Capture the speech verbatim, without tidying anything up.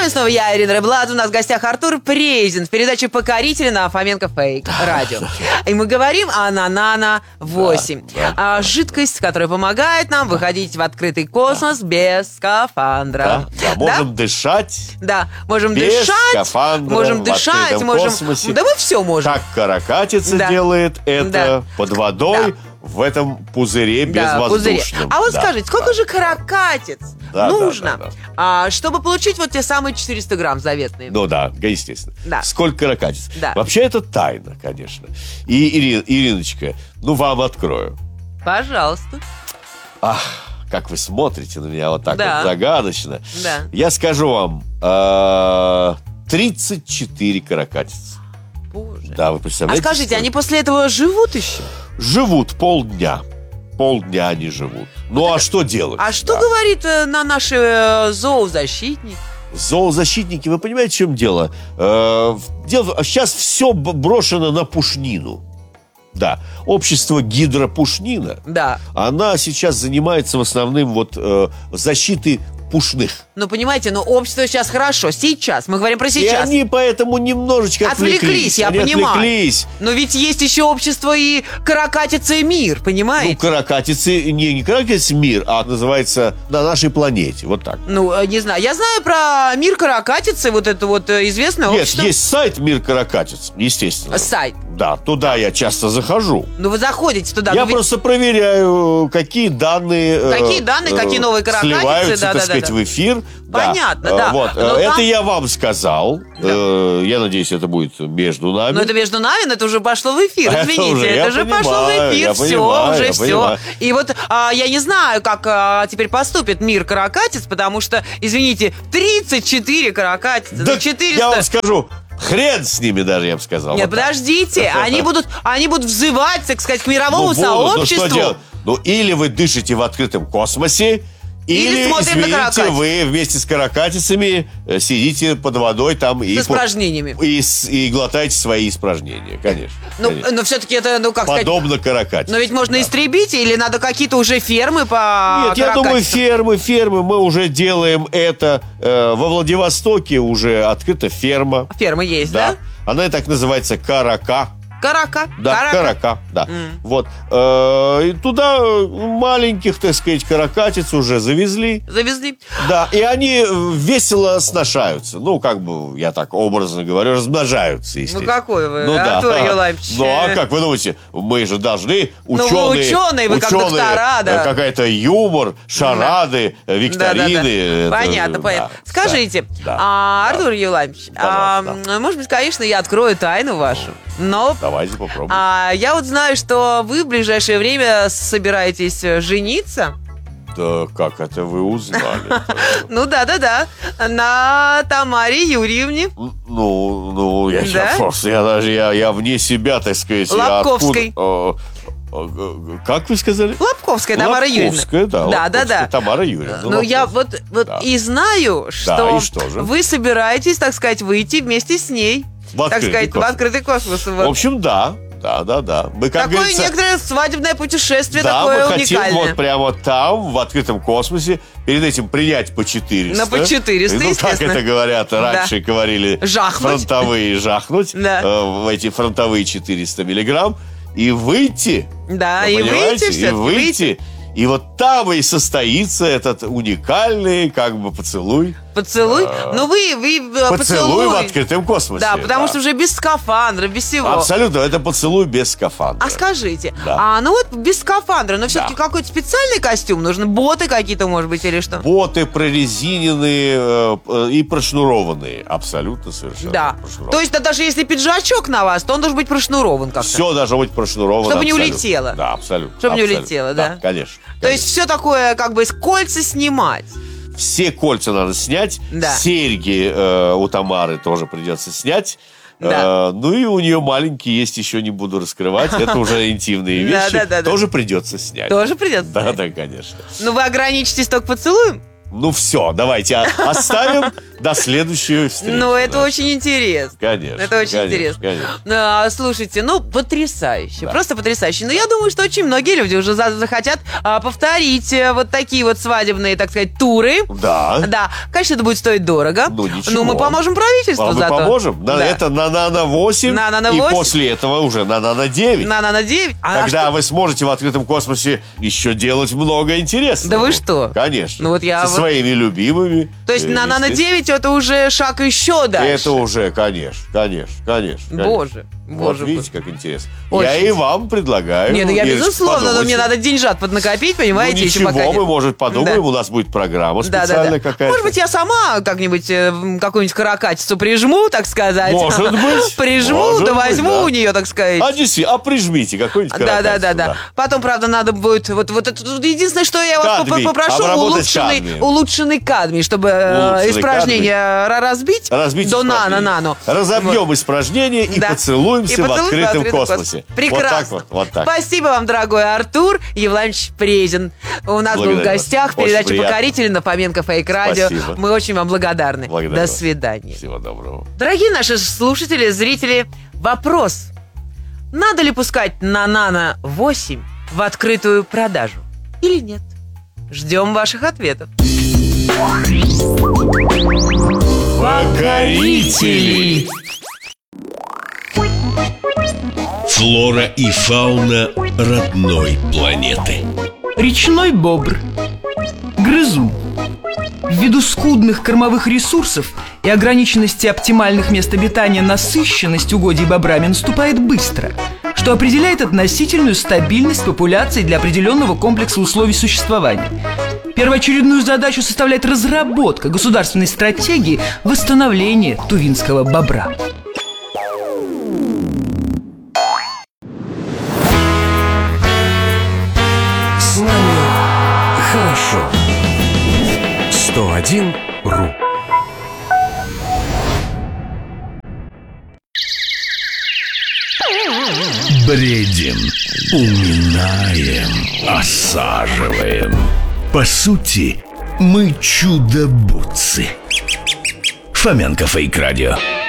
вами снова я, Ирина Рейблат. У нас в гостях Артур Презин в передаче «Покорители» на Фоменко Фейк радио. И мы говорим о Нанана восемь. Да, да, а, жидкость, которая помогает нам выходить в открытый космос да. без скафандра. Да, да, можем да? дышать. Да, можем без дышать. скафандра, можем дышать, можем. Космосе. Да мы все можем. Как каракатица да. делает это да. под водой. Да. В этом пузыре да, безвоздушном. Пузыре. А вот да, скажите, сколько да. же каракатиц да, нужно, да, да, да. А, чтобы получить вот те самые четыреста грамм заветные? Ну да, естественно. Да. Сколько каракатиц? Да. Вообще это тайна, конечно. И, Ирин, Ириночка, ну вам открою. Пожалуйста. Ах, как вы смотрите на меня вот так да. вот загадочно. Да. Я скажу вам, э, тридцать четыре каракатицы. Боже. Да, вы представляете? А скажите, сколько? они после этого живут еще? Живут полдня. Полдня они живут. Ну, вот а это... что делать? А что да. говорит э, на наши э, зоозащитники? Зоозащитники, вы понимаете, в чем дело? Э, дело? Сейчас все брошено на пушнину. Да. Общество гидропушнина, да. она сейчас занимается в основном вот, э, защитой пушных. Ну, понимаете, ну, общество сейчас хорошо. Сейчас. Мы говорим про сейчас. И они поэтому немножечко отвлеклись. Отвлеклись, я они понимаю. Отвлеклись. Но ведь есть еще общество и каракатица и мир, понимаете? Ну, каракатицы, не, не каракатица мир, а называется на нашей планете. Вот так. Ну, не знаю. Я знаю про мир каракатицы, вот это вот известное Нет, общество. есть сайт «Мир каракатиц», естественно. Сайт. Да, туда я часто захожу. Ну, вы заходите туда. Я ну, просто ведь... проверяю, какие данные... Какие данные, какие новые каракатицы. Сливаются, да, так да, сказать, да, в эфир. Понятно, да. да. Вот. Но это там... я вам сказал. Да. Я надеюсь, это будет между нами. Но это между нами, но это уже пошло в эфир. Это Извините, уже, это же понимаю, пошло в эфир. я Все, понимаю, уже я все. понимаю. И вот а, я не знаю, как а, теперь поступит мир каракатиц, потому что, извините, тридцать четыре каракатицы. Да, четыреста... я вам скажу, хрен с ними даже, я бы сказал. Нет, вот подождите, они будут, они будут взывать, так сказать, к мировому ну, сообществу. Ну, что делать? Ну, или вы дышите в открытом космосе, Или, или, смотрим на извините, каракатиц. вы вместе с каракатицами э, сидите под водой там и, С испражнениями. и, и глотаете свои испражнения, конечно. Ну, конечно. но все-таки это, ну, как Подобно сказать... каракатицам. Но ведь можно да. истребить, или надо какие-то уже фермы по Нет, я думаю, каракатицам? фермы, фермы. Мы уже делаем это. Э, во Владивостоке уже открыта ферма. Фермы есть, да? Да. Она и так называется «Карака». Карака. Да, карака. карака, да. Mm. Вот. Э, и туда маленьких, так сказать, каракатиц уже завезли. Завезли. Да, и они весело сношаются. Ну, как бы, я так образно говорю, размножаются, естественно. Ну, какой вы, ну, Артур да. Юлаевич. Ну, а как вы думаете, мы же должны, Ну, ученые... вы ученые, вы как доктора, да. Какая-то юмор, шарады, да. викторины. Да, да, да. Это, понятно, да, понятно. да, Скажите, да, а, да. Артур Юлаевич, а, да. может быть, конечно, я открою тайну вашу, но... Давайте попробуем. А, я вот знаю, что вы в ближайшее время собираетесь жениться. Да как это вы узнали? Ну да-да-да, на Тамаре Юрьевне. Ну, ну, я Да? просто, я даже, я, я вне себя, так сказать. я Лобковской. откуда- э, э, Как вы сказали? Лобковская Тамара Юрьевна. Лобковская, да. Да, Лобковская да, да. Тамара Юрьевна. Ну, я вот, Лобковская. вот Да. и знаю, что, и что же? вы собираетесь, так сказать, выйти вместе с ней. В так открытый сказать, космос. в открытый космос. В Вот. общем, да. Да, да, да. Мы, как Такое говорится, некоторое свадебное путешествие, да, такое мы хотим уникальное. вот прямо там, в открытом космосе, перед этим принять по четыреста. На по четыреста, Ну, как естественно. это говорят, раньше говорили, Жахнуть. фронтовые жахнуть, Да. э, в эти фронтовые четыреста миллиграмм, и выйти. Да, Вы и понимаете? выйти И все-таки, выйти. выйти. И вот там и состоится этот уникальный, как бы, поцелуй. Поцелуй? А. Ну вы, вы э, Поцелуй, поцелуй. в открытом космосе. Да, потому что уже без скафандра, без всего. Абсолютно, это поцелуй без скафандра. А скажите, Да. а ну вот без скафандра, но все-таки Да. какой-то специальный костюм нужен? Боты какие-то, может быть, или что? Боты прорезиненные э, э, и прошнурованные. Абсолютно совершенно Да. прошнурованные. То есть, да, даже если пиджачок на вас, то он должен быть прошнурован как-то. Все должно быть прошнуровано. Чтобы не абсолютно. улетело. Да, абсолютно. Чтобы не абсолютно. улетело, да? конечно. То есть все такое, как бы, с кольца снимать. Все кольца надо снять. Да. Серьги э, у Тамары тоже придется снять. Да. Э, ну и у нее маленькие есть, еще не буду раскрывать. Это уже интимные Да, вещи. да, да, да. Тоже придется снять. Тоже придется Да, снять? да, конечно. Ну вы ограничитесь только поцелуем? Ну все, давайте оставим до следующей встречи. Ну, это да. очень интересно. Конечно. Это очень конечно, интересно. Конечно. А, слушайте, ну, потрясающе. Да. Просто потрясающе. Но я думаю, что очень многие люди уже за- захотят а, повторить а, вот такие вот свадебные, так сказать, туры. Да. Да. Конечно, это будет стоить дорого. Ну, ничего. Но мы поможем правительству А мы зато. поможем. На- Да. Это на Нано восемь. На Нано И восемь. после этого уже на Нано девять. На Нано девять. А Когда что- вы сможете в открытом космосе еще делать много интересного. Да вы что? Конечно. Ну вот я Со вот- своими любимыми. То есть Э, на Нано естественно. девять это уже шаг еще дальше. Это уже, конечно, конечно, конечно. конечно. Боже, Вот боже. видите, как интересно. Очень. Я и вам предлагаю. Не, ну я Ирочка, безусловно, но подумайте. мне надо деньжат поднакопить, понимаете, Ну, еще ничего, пока нет. мы, может, подумаем, Да. у нас будет программа Да, да, специальная да. какая-то. Может быть, я сама как-нибудь э, м, какую-нибудь каракатицу прижму, так сказать. Может быть. Прижму, Может да быть, возьму да. у нее, так сказать. А действительно, а прижмите какой-нибудь Да, да, да, каракатицу, да. Потом, правда, надо будет вот, вот это тут единственное, что я вас Кадмий. поп- попрошу, Обработать улучшенный, кадмием. улучшенный кадмий, чтобы э, Улучшенный испражнение ра- разбить, Разбить до испражнение. нано-нано. Разобьем Вот. испражнение и Да. поцелуемся И в поцелуемся открытом в космосе. Прекрасно. Вот так вот, вот так. Спасибо вам, дорогой Артур Евламович Презин. У нас был в Благодарю гостях вас. Очень передача приятно. «Покорители» на Фоменко Фейк Радио. Спасибо. Мы очень вам благодарны. Благодарю До вас. свидания. Всего доброго. Дорогие наши слушатели, зрители, вопрос. Надо ли пускать на Нано восемь в открытую продажу или нет? Ждем ваших ответов. Покорители. Флора и фауна родной планеты. Речной бобр. Грызун. Ввиду скудных кормовых ресурсов и ограниченности оптимальных мест обитания насыщенность угодий бобрами наступает быстро, что определяет относительную стабильность популяции для определенного комплекса условий существования. Первоочередную задачу составляет разработка государственной стратегии восстановления тувинского бобра. С нами хорошо. сто один ру. Бредим, уминаем, осаживаем. По сути, мы чудо-бутсы. Фоменко Фейк Радио.